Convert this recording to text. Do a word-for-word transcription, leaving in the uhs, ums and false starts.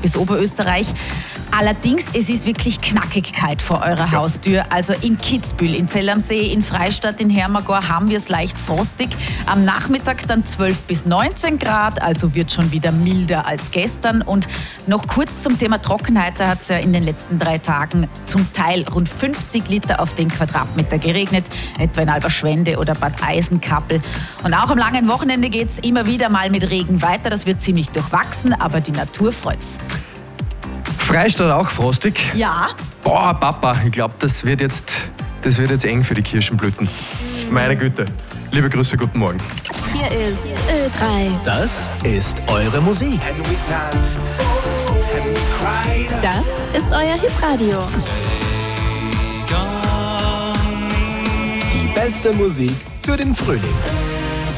bis Oberösterreich. Allerdings, es ist wirklich knackig kalt vor eurer Ja. Haustür. Also in Kitzbühel, in Zell am See, in Freistadt, in Hermagor haben wir es leicht frostig. Am Nachmittag dann zwölf bis neunzehn Grad, also wird schon wieder milder als gestern. Und noch kurz zum Thema Trockenheit, da hat es ja in den letzten drei Tagen zum Teil rund fünfzig Liter auf den Quadratmeter geregnet, etwa in Alberschwende oder Bad Eisenkappel. Und auch am langen Wochenende geht es immer wieder mal mit Regen weiter. Das wird ziemlich durchwachsen, aber die Natur freut's. Freistadt auch frostig? Ja. Boah, Papa, ich glaube, das wird jetzt, das wird jetzt eng für die Kirschenblüten. Meine Güte. Liebe Grüße, guten Morgen. Hier ist Ö drei. Das ist eure Musik. Das ist euer Hitradio. Die beste Musik für den Frühling.